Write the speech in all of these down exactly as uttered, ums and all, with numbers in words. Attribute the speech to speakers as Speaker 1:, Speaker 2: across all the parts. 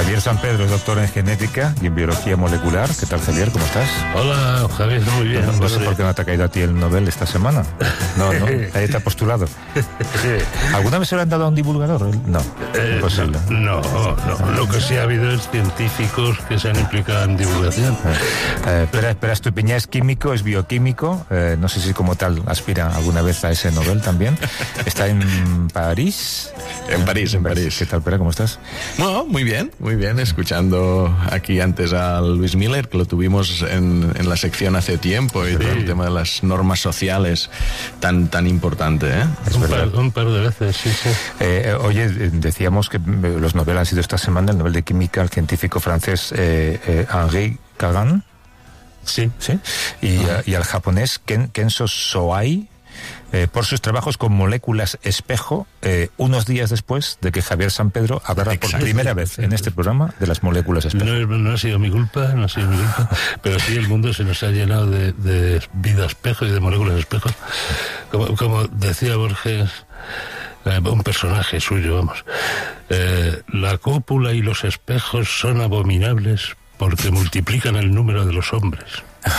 Speaker 1: Javier San Pedro es doctor en genética y en biología molecular. ¿Qué tal, Javier? ¿Cómo estás?
Speaker 2: Hola, Javier, muy bien.
Speaker 1: No, no sé por qué no te ha caído a ti el Nobel esta semana. No, no, ahí te ha postulado. ¿Alguna vez se lo han dado a un divulgador? No,
Speaker 2: eh,
Speaker 1: imposible.
Speaker 2: No, no, lo que sí ha habido es científicos que se han implicado en divulgación.
Speaker 1: Eh, eh, Pera, Pera Estupiñá es químico, es bioquímico. Eh, no sé si como tal aspira alguna vez a ese Nobel también. Está en París.
Speaker 3: En París, en París.
Speaker 1: ¿Qué tal, Pera? ¿Cómo estás?
Speaker 3: No, muy bien, muy bien. Escuchando aquí antes a Luis Miller, que lo tuvimos en, en la sección hace tiempo, y sí. Todo el tema de las normas sociales tan tan importante, ¿eh?
Speaker 2: Es un, par, un par de veces, sí, sí.
Speaker 1: Eh, oye, decíamos que los Nobel han sido esta semana el Nobel de Química al científico francés eh, eh, Henri Kagan.
Speaker 2: Sí.
Speaker 1: ¿Sí? Y, uh-huh. y al japonés Ken, Kenzo Soai. Eh, por sus trabajos con moléculas espejo, eh, unos días después de que Javier San Pedro hablara Exacto. por primera vez en este programa de las moléculas espejo.
Speaker 2: No, no ha sido mi culpa, no ha sido mi culpa, pero sí el mundo se nos ha llenado de, de vida espejo y de moléculas espejo. Como, como decía Borges, eh, un personaje suyo, vamos, eh, la cópula y los espejos son abominables porque multiplican el número de los hombres.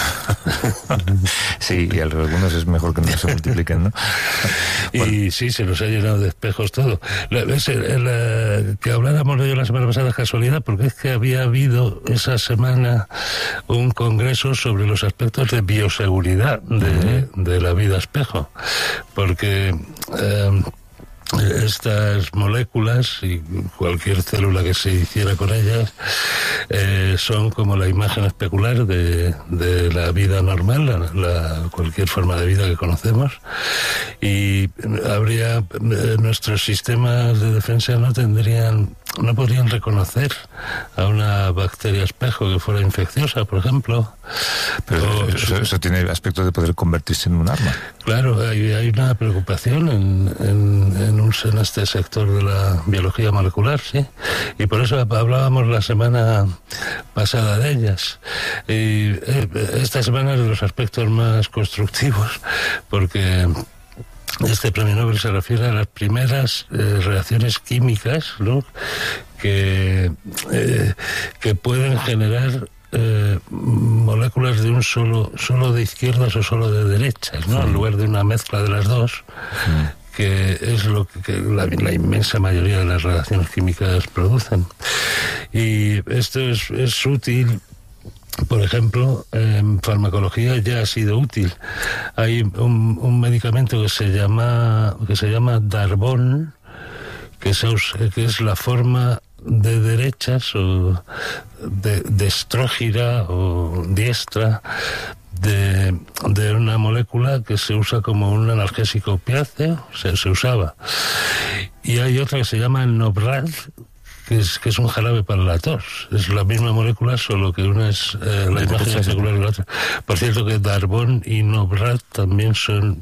Speaker 1: Sí, y a algunos es mejor que no se multipliquen, ¿no?
Speaker 2: Bueno. Y sí, se nos ha llenado de espejos todo. La, es, la, que habláramos de ello la semana pasada es casualidad, porque es que había habido esa semana un congreso sobre los aspectos de bioseguridad de, uh-huh. de la vida espejo, porque eh, estas moléculas y cualquier célula que se hiciera con ellas eh, son como la imagen especular de, de la vida normal, la, la, cualquier forma de vida que conocemos, y habría eh, nuestros sistemas de defensa no tendrían no podrían reconocer a una bacteria espejo que fuera infecciosa, por ejemplo.
Speaker 1: Pero o, eso, eso tiene el aspecto de poder convertirse en un arma.
Speaker 2: Claro, hay, hay una preocupación en, en, en, un, en este sector de la biología molecular, sí. Y por eso hablábamos la semana pasada de ellas. Y eh, esta semana es de los aspectos más constructivos, porque este premio Nobel se refiere a las primeras eh, reacciones químicas, ¿no?, que, eh, que pueden generar eh, moléculas de un solo, solo de izquierdas o solo de derechas, ¿no?, sí. En lugar de una mezcla de las dos, sí. que es lo que, que la, la inmensa mayoría de las reacciones químicas producen. Y esto es, es útil. Por ejemplo, en farmacología ya ha sido útil. Hay un, un medicamento que se llama que se llama Darbón, que es, que es la forma de derechas o de, de estrógira o diestra de, de una molécula que se usa como un analgésico opiáceo, se, se usaba. Y hay otra que se llama Nobrad, que es, que es un jarabe para la tos. Es la misma molécula, solo que una es eh, la imagen especular de la otra. Por cierto, que Darbón y Nobrad también son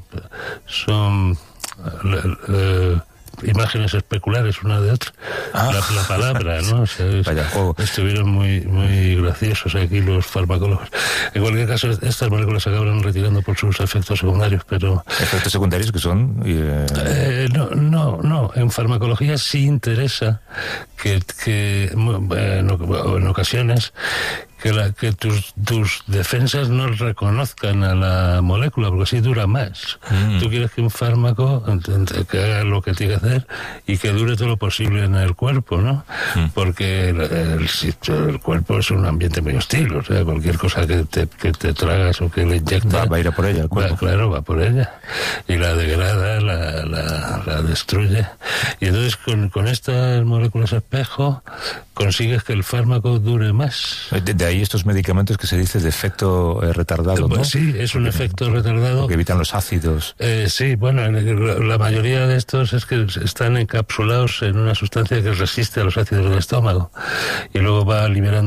Speaker 2: son eh, eh, imágenes especulares una de otra. Ah. La, la palabra, ¿no? O sea, es, Vaya juego. Estuvieron muy muy graciosos aquí los farmacólogos. En cualquier caso, estas moléculas se acaban retirando por sus efectos secundarios, pero...
Speaker 1: ¿Efectos secundarios que son? Eh...
Speaker 2: Eh, no, no, no. En farmacología sí interesa que, que en, en ocasiones que, la, que tus, tus defensas no reconozcan a la molécula, porque así dura más. Mm. Tú quieres que un fármaco que haga lo que tiene que hacer y que dure todo lo posible en el cuerpo, ¿no? Mm. Porque el, el, el cuerpo es un ambiente muy hostil, o sea, cualquier cosa que te, que te tragas o que le inyectas...
Speaker 1: Va, va a ir a por ella el cuerpo.
Speaker 2: Va, claro, va por ella. Y la degrada, la, la, la destruye. Y entonces con, con estas moléculas espejo consigues que el fármaco dure más.
Speaker 1: De, de ahí estos medicamentos que se dice de efecto eh, retardado, ¿no?
Speaker 2: Sí, es un porque, efecto retardado.
Speaker 1: Que evitan los ácidos.
Speaker 2: Eh, sí, bueno, la mayoría de estos es que están encapsulados en una sustancia que resiste a los ácidos del estómago y luego va liberándose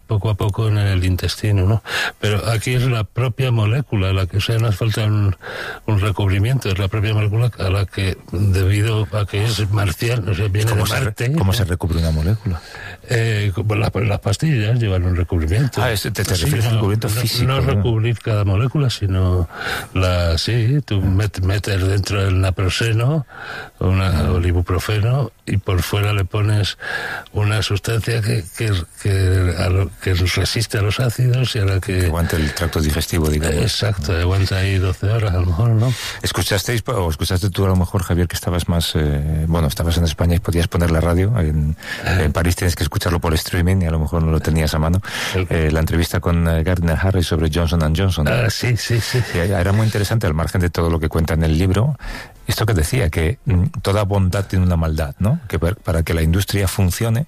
Speaker 2: poco a poco en el intestino, ¿no? Pero aquí es la propia molécula la que, o sea, no hace falta un, un recubrimiento, es la propia molécula a la que, debido a que es marcial, o sea, viene de Marte.
Speaker 1: Se, ¿Cómo ¿no? se recubre una molécula?
Speaker 2: Eh, como las, las pastillas llevan un recubrimiento.
Speaker 1: Ah, ¿te, te sí, refieres
Speaker 2: no,
Speaker 1: al recubrimiento
Speaker 2: no,
Speaker 1: físico?
Speaker 2: No, no recubrir cada molécula, sino la, sí, tú met, metes dentro del naproxeno, una, o el ibuprofeno, y por fuera le pones una sustancia que, que, que, a lo, que resiste a los ácidos y a la que...
Speaker 1: Que aguante el tracto digestivo, digamos.
Speaker 2: Exacto, aguanta ahí doce horas a lo mejor, ¿no?
Speaker 1: ¿Escuchasteis, o escuchaste tú a lo mejor, Javier, que estabas más... Eh, bueno, estabas en España y podías poner la radio, en, en París tienes que escucharlo por streaming y a lo mejor no lo tenías a mano, eh, la entrevista con eh, Gardner Harris sobre Johnson and Johnson.
Speaker 2: Ah, sí, sí, sí.
Speaker 1: Era muy interesante, al margen de todo lo que cuenta en el libro, esto que decía, que mm, toda bondad tiene una maldad, ¿no? Que per, para que la industria funcione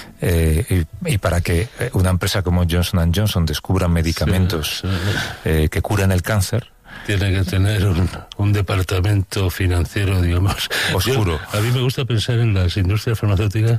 Speaker 1: eh, y, y para que una empresa como Johnson and Johnson descubra medicamentos sí, sí. Eh, que curan el cáncer,
Speaker 2: tiene que tener un, un departamento financiero, digamos,
Speaker 1: oscuro.
Speaker 2: Yo, a mí me gusta pensar en las industrias farmacéuticas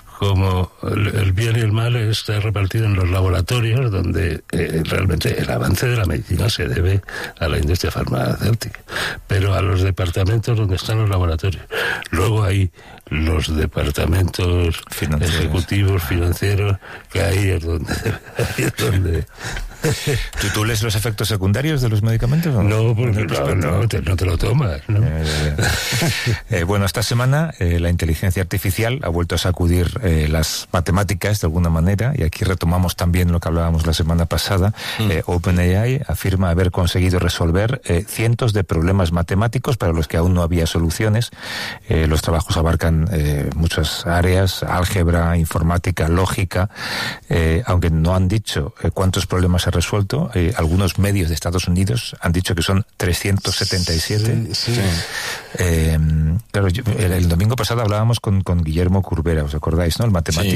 Speaker 2: como el, el bien y el mal está repartido en los laboratorios, donde eh, realmente el avance de la medicina se debe a la industria farmacéutica, pero a los departamentos donde están los laboratorios. Luego hay los departamentos financieros. Ejecutivos, financieros, que ahí es donde... Ahí es donde
Speaker 1: ¿Tú, ¿Tú lees los efectos secundarios de los medicamentos? ¿O
Speaker 2: no, porque no, no, te, no te lo tomas, ¿no?
Speaker 1: Eh, eh, eh, bueno, esta semana eh, la inteligencia artificial ha vuelto a sacudir eh, las matemáticas de alguna manera, y aquí retomamos también lo que hablábamos la semana pasada. Mm. Eh, OpenAI afirma haber conseguido resolver eh, cientos de problemas matemáticos para los que aún no había soluciones. Eh, los trabajos abarcan eh, muchas áreas: álgebra, informática, lógica, eh, aunque no han dicho eh, cuántos problemas ha resuelto. Eh, algunos medios de Estados Unidos han dicho que son trescientos setenta y siete.
Speaker 2: Sí, sí.
Speaker 1: Eh, claro, yo, el, el domingo pasado hablábamos con, con Guillermo Curbera, ¿os acordáis, no? El matemático